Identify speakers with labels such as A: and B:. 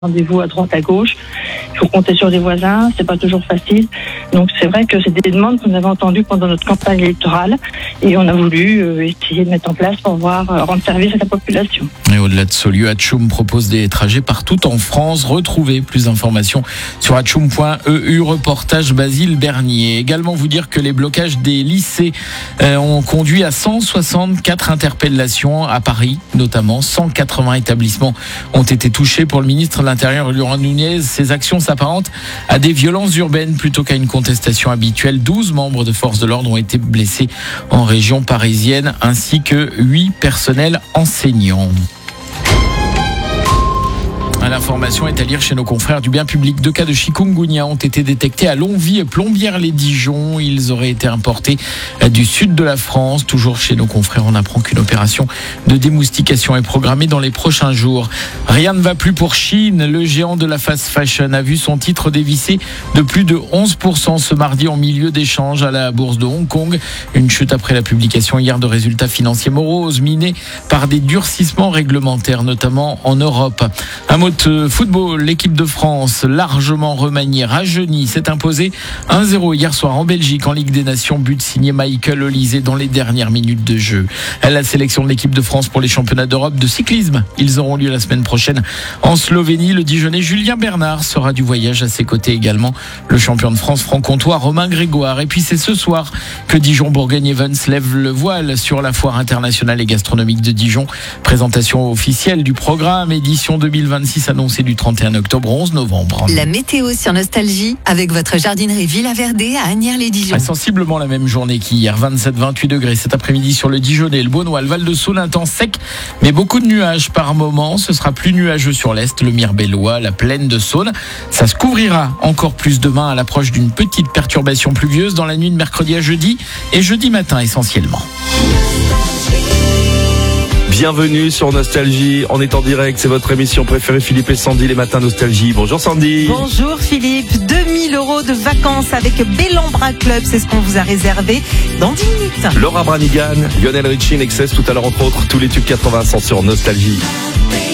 A: rendez-vous à droite, à gauche. Il faut compter sur les voisins, c'est pas toujours facile. Donc c'est vrai que c'est des demandes qu'on avait entendues pendant notre campagne électorale et on a voulu essayer de mettre en place pour rendre service à la population.
B: Et au-delà de Saulieu, Atchoum propose des trajets partout en France. Retrouvez plus d'informations sur atchoum.eu, reportage Basile Bernier. Également vous dire que les blocages des lycées ont conduit à 164 interpellations à Paris, notamment 180 établissements ont été touchés. Pour le ministre de l'Intérieur, Laurent Nunez, ces actions s'apparentent à des violences urbaines plutôt qu'à une contestation habituelle. 12 membres de forces de l'ordre ont été blessés en région parisienne, ainsi que 8 personnels enseignants. L'information est à lire chez nos confrères du bien public. 2 cas de chikungunya ont été détectés à Longwy et Plombières-les-Dijon. Ils auraient été importés du sud de la France. Toujours chez nos confrères, on apprend qu'une opération de démoustication est programmée dans les prochains jours. Rien ne va plus pour Shein. Le géant de la fast fashion a vu son titre dévisser de plus de 11% ce mardi en milieu d'échange à la bourse de Hong Kong. Une chute après la publication hier de résultats financiers moroses minés par des durcissements réglementaires, notamment en Europe. Un mot de football, l'équipe de France, largement remaniée, rajeunie, s'est imposée 1-0 hier soir en Belgique en Ligue des Nations, but signé Michael Olysée dans les dernières minutes de jeu. La sélection de l'équipe de France pour les championnats d'Europe de cyclisme, ils auront lieu la semaine prochaine en Slovénie. Le Dijonnais Julien Bernard sera du voyage, à ses côtés également le champion de France franc-comtois Romain Grégoire. Et puis c'est ce soir que Dijon-Bourgogne-Evans lève le voile sur la foire internationale et gastronomique de Dijon. Présentation officielle du programme, édition 2026 annoncée du 31 octobre au 11 novembre.
C: La météo sur Nostalgie avec votre jardinerie Villa Verdé à Asnières-les-Dijon.
B: Sensiblement la même journée qu'hier, 27-28 degrés cet après-midi sur le Dijonnais, le Beaunois, le Val-de-Saône, un temps sec, mais beaucoup de nuages par moment. Ce sera plus nuageux sur l'Est, le Mirebellois, la plaine de Saône. Ça se couvrira encore plus demain à l'approche d'une petite perturbation pluvieuse dans la nuit de mercredi à jeudi et jeudi matin essentiellement.
D: Bienvenue sur Nostalgie, on est en direct, c'est votre émission préférée, Philippe et Sandy, les matins Nostalgie. Bonjour Sandy.
E: Bonjour Philippe, 2000 € de vacances avec Bellambra Club, c'est ce qu'on vous a réservé dans 10 minutes.
D: Laura Branigan, Lionel Richie, Nexus, tout à l'heure entre autres, tous les tubes 80 sont sur Nostalgie.